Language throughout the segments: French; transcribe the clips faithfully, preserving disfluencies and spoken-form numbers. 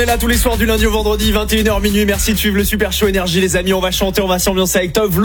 On est là tous les soirs du lundi au vendredi, vingt et une heures minuit. Merci de suivre le Super Show Énergie, les amis. On va chanter, on va s'ambiancer avec Tovlo.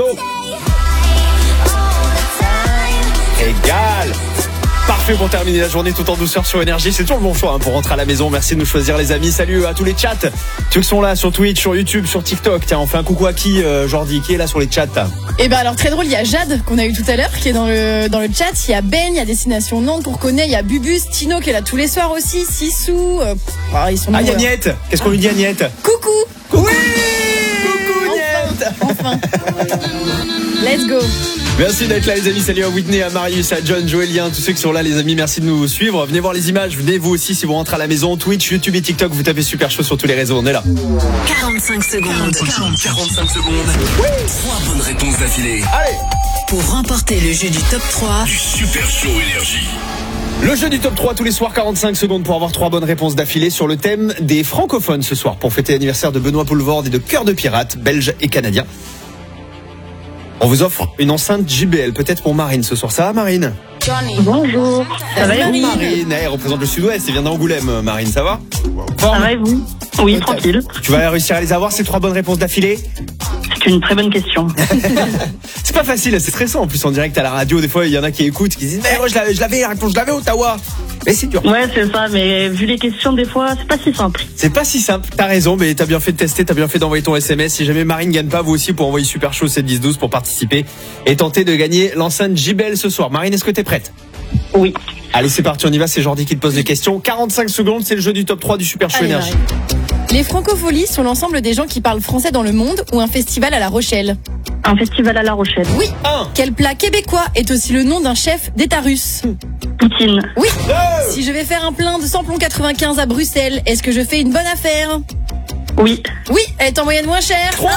Égal. Parfait pour terminer la journée tout en douceur sur Énergie. C'est toujours le bon choix hein, pour rentrer à la maison. Merci de nous choisir, les amis. Salut à tous les chats. Ceux qui sont là sur Twitch, sur YouTube, sur TikTok. Tiens, on fait un coucou à qui, euh, Jordi, qui est là sur les chats? Et ben alors très drôle, il y a Jade qu'on a eu tout à l'heure qui est dans le dans le chat. Il y a Ben, il y a Destination Nantes qu'on reconnaît. Il y a Bubus, Tino qui est là tous les soirs aussi. Sissou. Euh, ah, ils sont Ah, il y a nombreux. Niette. Qu'est-ce qu'on lui dit à Niette? Coucou. Oui. Coucou Niette. Enfin. Let's go. Merci d'être là, les amis. Salut à Whitney, à Marius, à John, Joélien, tous ceux qui sont là, les amis. Merci de nous suivre. Venez voir les images. Venez vous aussi si vous rentrez à la maison. Twitch, YouTube et TikTok. Vous tapez Super Show sur tous les réseaux. On est là. quarante-cinq secondes. quarante-cinq secondes. Oui. Trois bonnes réponses d'affilée. Allez. Pour remporter le jeu du top trois Du Super Show Énergie. Le jeu du top trois tous les soirs, quarante-cinq secondes pour avoir trois bonnes réponses d'affilée sur le thème des francophones ce soir pour fêter l'anniversaire de Benoît Poelvoorde et de Cœur de Pirate, belge et canadien. On vous offre une enceinte J B L, peut-être pour Marine ce soir. Ça va, Marine? Bonjour. Ça va, Marine. Marine, elle représente le sud-ouest, elle vient d'Angoulême, Marine, ça va? ça va et vous? Oui, tranquille. Tu vas réussir à les avoir, ces trois bonnes réponses d'affilée? C'est une très bonne question. C'est pas facile, c'est stressant en plus en direct à la radio. Des fois, il y en a qui écoutent, qui disent mais moi je l'avais, je l'avais, la réponse, je l'avais Ottawa. Mais c'est dur. Ouais, c'est ça, mais vu les questions, des fois, c'est pas si simple. C'est pas si simple, t'as raison, mais t'as bien fait de tester, t'as bien fait d'envoyer ton S M S. Si jamais Marine gagne pas, vous aussi, pour envoyer Super Show sept dix douze pour participer et tenter de gagner l'enceinte J B L ce soir. Marine, est-ce que t'es prête? Oui. Allez, c'est parti, on y va, c'est Jordi qui te pose les questions. quarante-cinq secondes, c'est le jeu du top trois du Super Show Allez, Énergie. Marine. Les francopholies sont l'ensemble des gens qui parlent français dans le monde ou un festival à La Rochelle? Un festival à La Rochelle. Oui. un. Quel plat québécois est aussi le nom d'un chef d'État russe? Poutine. Oui. deux. Si je vais faire un plein de samplon quatre-vingt-quinze à Bruxelles, est-ce que je fais une bonne affaire? Oui. Oui, elle est en moyenne moins chère. trois.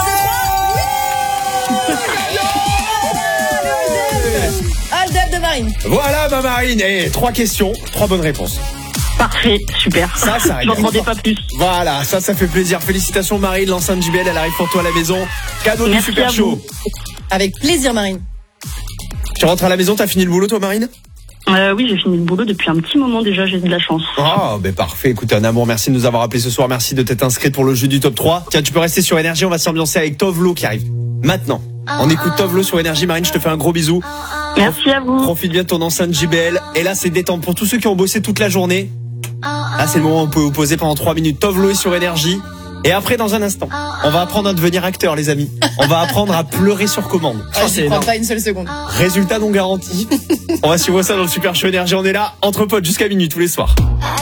Hold up de Marine. Voilà ma Marine, et trois questions, trois bonnes réponses. Parfait. Super. Ça, ça Je n'en demandais pas plus. Voilà, ça, ça fait plaisir. Félicitations Marine, l'enceinte J B L, elle arrive pour toi à la maison. Cadeau du Merci Super à Show. vous. Avec plaisir, Marine. Tu rentres à la maison, t'as fini le boulot toi Marine? Euh, oui, j'ai fini le boulot depuis un petit moment déjà, j'ai de la chance. Ah, ben parfait, écoute, un amour, merci de nous avoir appelés ce soir, merci de t'être inscrite pour le jeu du top trois. Tiens, tu peux rester sur Énergie, on va s'ambiancer avec Tovlo qui arrive maintenant. On écoute Tovlo sur Énergie. Marine, je te fais un gros bisou. Merci à vous. Profite bien de ton enceinte J B L. Et là, c'est détente pour tous ceux qui ont bossé toute la journée. Là, c'est le moment où on peut vous poser pendant trois minutes. Tovlo est sur Énergie. Et après, dans un instant, on va apprendre à devenir acteur, les amis. On va apprendre à pleurer sur commande. Ah, Oh, j'y c'est crois énorme. pas une seule seconde. Résultat non garanti. On va suivre ça dans le Super Show Énergie. On est là, entre potes, jusqu'à minuit tous les soirs.